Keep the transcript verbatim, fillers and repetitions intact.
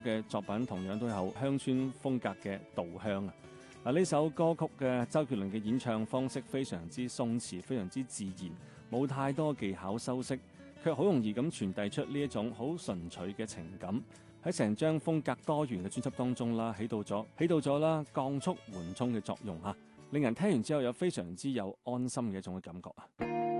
嘅作品同樣都有鄉村風格嘅稻香啊。嗱，呢首歌曲嘅周杰倫嘅演唱方式非常之鬆弛，非常之自然，冇太多技巧修飾，卻好容易咁傳遞出呢一種好純粹嘅情感。喺成張風格多元嘅專輯當中啦，起到咗起到咗啦降速緩衝嘅作用啊，令人聽完之後有非常之有安心嘅一種嘅感覺啊。